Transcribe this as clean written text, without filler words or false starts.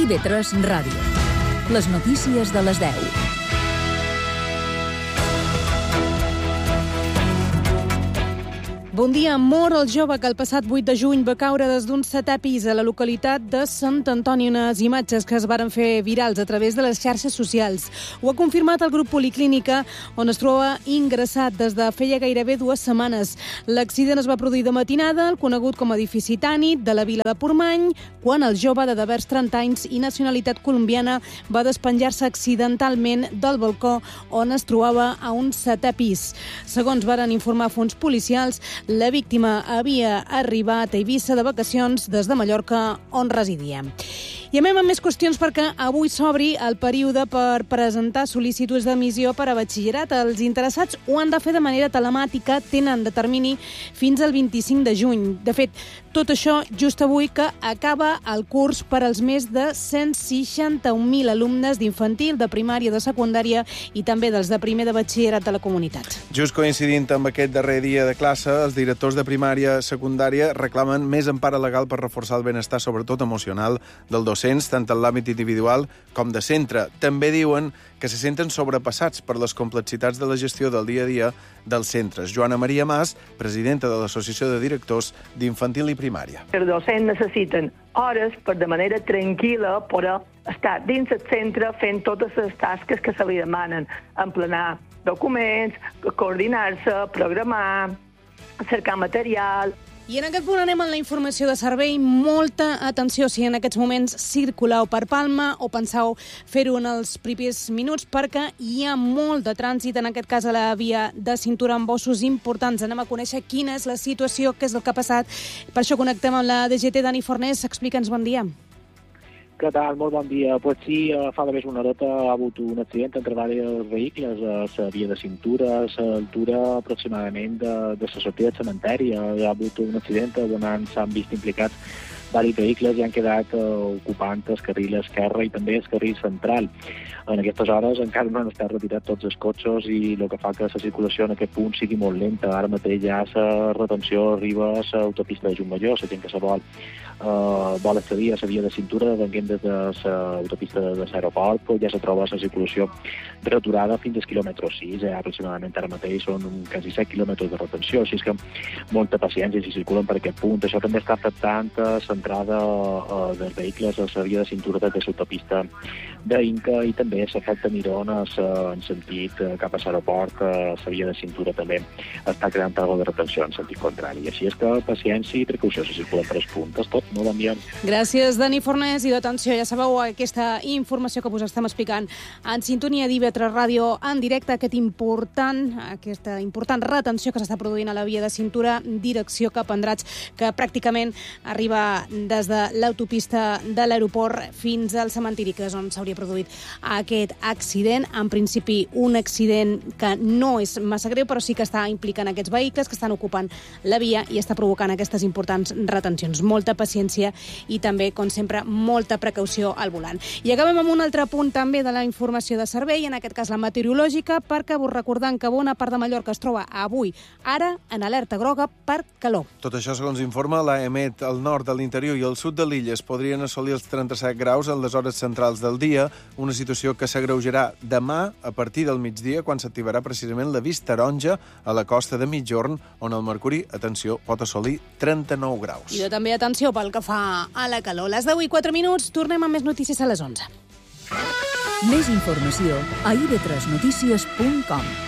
IB3 Ràdio. Les notícies de les 10. Bon dia. Mor el jove que el passat 8 de juny va caure des d'un 7è pis a la localitat de Sant Antoni. Unes imatges que es varen fer virals a través de les xarxes socials. Ho ha confirmat el grup Policlínica, on es troba ingressat des de feia gairebé 2 setmanes. L'accident es va produir de matinada, el conegut com a edifici Tànit, de la vila de Portmany, quan el jove de devers 30 anys i nacionalitat colombiana va despenjar-se accidentalment del balcó on es trobava a un 7è pis. Segons varen informar fonts policials, la víctima havia arribat a Eivissa de vacacions des de Mallorca, on residia. I anem amb més qüestions perquè avui s'obri el període per presentar sol·licituds d'admissió per a batxillerat. Els interessats ho han de fer de manera telemàtica, tenen de termini fins al 25 de juny. De fet, tot això just avui que acaba el curs per als més de 161.000 alumnes d'infantil, de primària, de secundària i també dels de primer de batxillerat de la comunitat. Just coincidint amb aquest darrer dia de classe, els directors de primària i secundària reclamen més empara legal per reforçar el benestar, sobretot emocional, del docents, tant en l'àmbit individual com de centre. També diuen que se senten sobrepassats per les complexitats de la gestió del dia a dia dels centres. Joana Maria Mas, presidenta de l'Associació de Directors d'Infantil i Primària. Els docents necessiten hores per de manera tranquil·la poder estar dins el centre fent totes les tasques que se li demanen. Emplenar documents, coordinar-se, programar, cercar material. I en aquest punt anem amb la informació de servei. Molta atenció si en aquests moments circuleu per Palma o penseu fer-ho en els primers minuts perquè hi ha molt de trànsit, en aquest cas a la via de cintura amb bossos importants. Anem a conèixer quina és la situació, què és el que ha passat. Per això connectem amb la DGT. Dani Fornés, explica'ns, bon dia. Què tal? Molt bon dia. Pues sí, fa només una horeta ha hagut un accident entre diversos vehicles a la via de cintura, a l'altura aproximadament de la sortida del cementeri. Hi ha hagut un accident on s'han vist implicats diversos vehicles i han quedat ocupant el carril esquerre i també el carril central. En aquestes hores encara no han estat retirats tots els cotxes i el que fa que la circulació en aquest punt sigui molt lenta. Ara mateix ja la retenció arriba a l'autopista de Juntmajor, la gent que se vol accedir a la via de cintura venint des de l'autopista de l'aeroport, pues ja se troba la circulació returada fins al quilòmetre 6, aproximadament ara mateix són quasi 7 quilòmetres de retenció, així que molta paciència si circulen per aquest punt. Això també està afectant l'entrada dels vehicles a la via de cintura des de l'autopista d'Inca i també s'afecta Mirones en sentit cap a l'aeroport, la via de cintura també està creant alguna de retenció en sentit contrari. Així és que paciència i precaució si circulen per els punts. És tot. Molt bon dia. Gràcies, Dani Fornés. I d'atenció, ja sabeu aquesta informació que us estem explicant en sintonia d'IB3 Ràdio en directe, aquesta important retenció que s'està produint a la via de cintura direcció cap a Andratx, que pràcticament arriba des de l'autopista de l'aeroport fins al cementiri, que és on s'hauria produït aquest accident. En principi, un accident que no és massa greu, però sí que està implicant aquests vehicles que estan ocupant la via i està provocant aquestes importants retencions. Molta paciència i també, com sempre, molta precaució al volant. I acabem amb un altre punt també de la informació de servei, en aquest cas la meteorològica, perquè vos recordant que bona part de Mallorca es troba avui, ara, en alerta groga per calor. Tot això, segons informa l'AEMET, al nord de l'interior i al sud de l'illa es podrien assolir els 37 graus en les hores centrals del dia, una situació que s'agreujarà demà a partir del migdia, quan s'activarà precisament l'avís taronja a la costa de Migjorn, on el mercuri, atenció, pot assolir 39 graus. I també atenció pel que fa a la calor. Les 10:04, tornem amb més notícies a les 11. Més informació a ib3notícies.com.